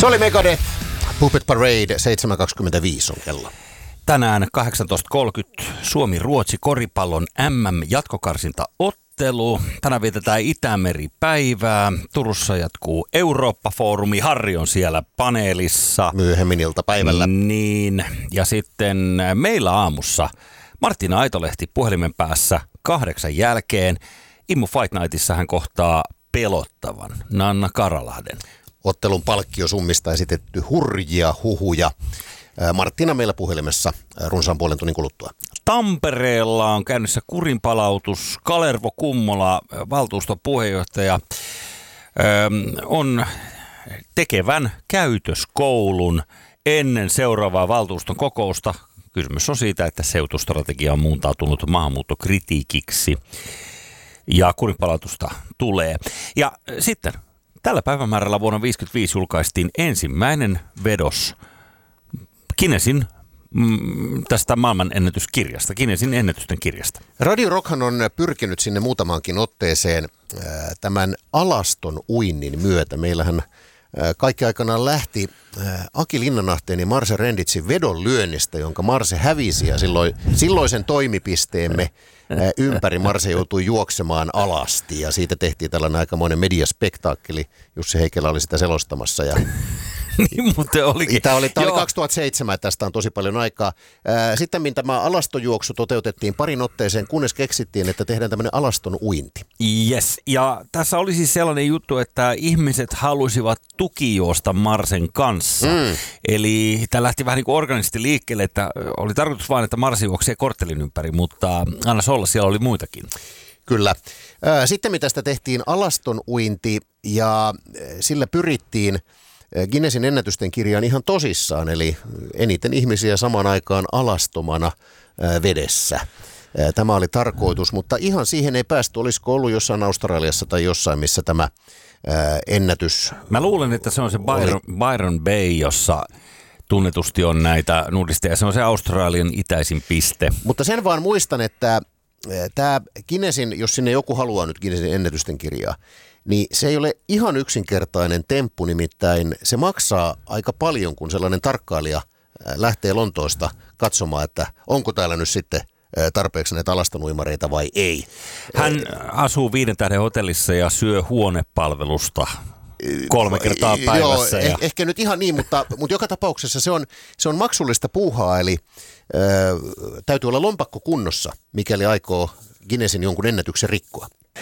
Se oli Megadeth, Puppet Parade, 7.25 on kello. Tänään 18.30 Suomi-Ruotsi koripallon MM-jatkokarsintaottelu. Tänään vietetään Itämeri-päivää. Turussa jatkuu Eurooppa-foorumi. Harri on siellä paneelissa. Myöhemmin iltapäivällä. Niin, ja sitten meillä aamussa Martina Aitolehti puhelimen päässä 8 jälkeen. Immu Fight Nightissa hän kohtaa pelottavan Nanna Karalahden. Ottelun palkkiosummista esitetty hurjia huhuja. Martina meillä puhelimessa runsaan puolen tunnin kuluttua. Tampereella on käynnissä kurinpalautus. Kalervo Kummola, valtuuston puheenjohtaja, on tekevän käytöskoulun ennen seuraavaa valtuuston kokousta. Kysymys on siitä, että seutustrategia on muuntautunut maahanmuuttokritiikiksi ja kurinpalautusta tulee. Ja sitten tällä päivämäärällä vuonna 1955 julkaistiin ensimmäinen vedos Guinnessin tästä maailmanennätyskirjasta, Guinnessin ennätysten kirjasta. Radio Rockhan on pyrkinyt sinne muutamaankin otteeseen tämän alaston uinnin myötä. Meillähän kaikki aikanaan lähti Aki Linnanahteen ja Marse Renditsin vedonlyönnistä, jonka Marse hävisi ja silloisen toimipisteemme ympäri Marse joutui juoksemaan alasti ja siitä tehtiin tällainen aikamoinen mediaspektaakkeli. Jussi Heikelä oli sitä selostamassa ja niin muuten olikin. Tämä oli 2007, tästä on tosi paljon aikaa. Sitten tämä alastojuoksu toteutettiin parin otteeseen, kunnes keksittiin, että tehdään tämmöinen alaston uinti. Yes, ja tässä oli siis sellainen juttu, että ihmiset halusivat tukijuosta Marsen kanssa. Eli tämä lähti vähän niin kuin organisesti liikkeelle, että oli tarkoitus vain, että Marsi juoksee korttelin ympäri, mutta annas olla, siellä oli muitakin. Kyllä. Sitten mitä tästä tehtiin alaston uinti ja sillä pyrittiin Guinnessin ennätysten kirjaan ihan tosissaan, eli eniten ihmisiä samaan aikaan alastomana vedessä. Tämä oli tarkoitus, mutta ihan siihen ei päästy. Olisiko ollut jossain Australiassa tai jossain, missä tämä ennätys. Mä luulen, että se on se Byron Bay, jossa tunnetusti on näitä nudisteja. Se on se Australian itäisin piste. Mutta sen vaan muistan, että tämä Guinnessin, jos sinne joku haluaa nyt Guinnessin ennätysten kirjaa, niin se ei ole ihan yksinkertainen temppu, nimittäin se maksaa aika paljon, kun sellainen tarkkailija lähtee Lontoosta katsomaan, että onko täällä nyt sitten tarpeeksi näitä alastonuimareita vai ei. Hän asuu 5 tähden hotellissa ja syö huonepalvelusta 3 kertaa päivässä. Joo, ehkä nyt ihan niin, mutta joka tapauksessa se on maksullista puuhaa, eli täytyy olla lompakko kunnossa, mikäli aikoo Guinnessin jonkun ennätyksen rikkoa.